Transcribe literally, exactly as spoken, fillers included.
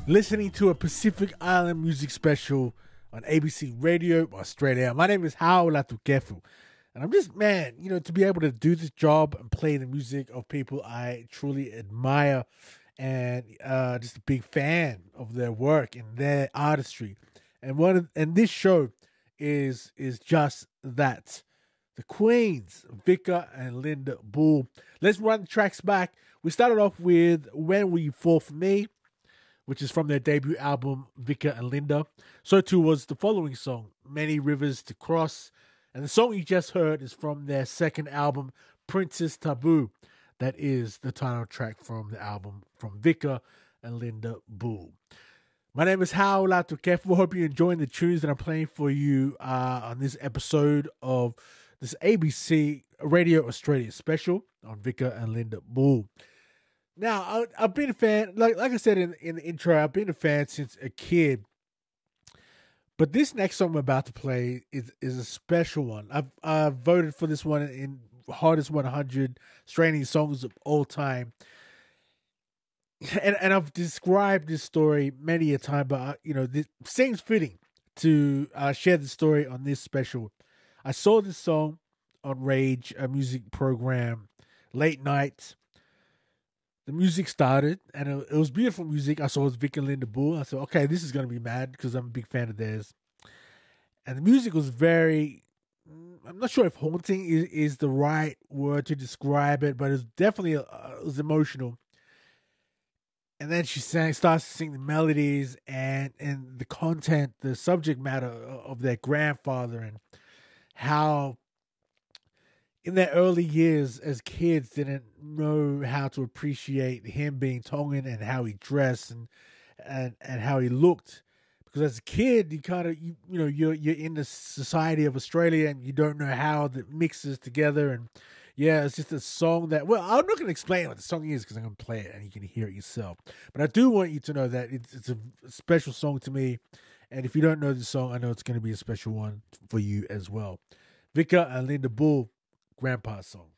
listening to a Pacific Island music special on A B C Radio Australia. My name is Hao Latukefu. And I'm just, man, you know, to be able to do this job and play the music of people I truly admire and uh, just a big fan of their work and their artistry. And one of, and this show is is just that. The Queens, Vika and Linda Bull. Let's run the tracks back. We started off with When Will You Fall For Me, which is from their debut album, Vika and Linda. So too was the following song, Many Rivers to Cross. And the song you just heard is from their second album, Princess Taboo. That is the title track from the album from Vika and Linda Bull. My name is Hao Latukefu. Hope you're enjoying the tunes that I'm playing for you uh, on this episode of this A B C Radio Australia special on Vika and Linda Bull. Now, I, I've been a fan, like like I said in, in the intro, I've been a fan since a kid. But this next song I'm about to play is, is a special one. I've, I've voted for this one in Hardest one hundred Straining Songs of All Time. And and I've described this story many a time, but, uh, you know, this seems fitting to uh, share the story on this special. I saw this song on Rage, a music program, late night. The music started, and it, it was beautiful music. I saw it was Vic and Linda Bull. I said, okay, this is going to be mad because I'm a big fan of theirs. And the music was very, I'm not sure if haunting is, is the right word to describe it, but it was definitely, uh, it was emotional. And then she sang, starts to sing the melodies and, and the content, the subject matter of their grandfather and how in their early years as kids didn't know how to appreciate him being Tongan and how he dressed and and, and how he looked. Because as a kid, you kind of, you, you know, you're, you're in the society of Australia and you don't know how that mixes together. And yeah, it's just a song that, well, I'm not going to explain what the song is because I'm going to play it and you can hear it yourself. But I do want you to know that it's, it's a special song to me. And if you don't know the song, I know it's going to be a special one for you as well. Vika and Linda Bull, Grandpa's Song.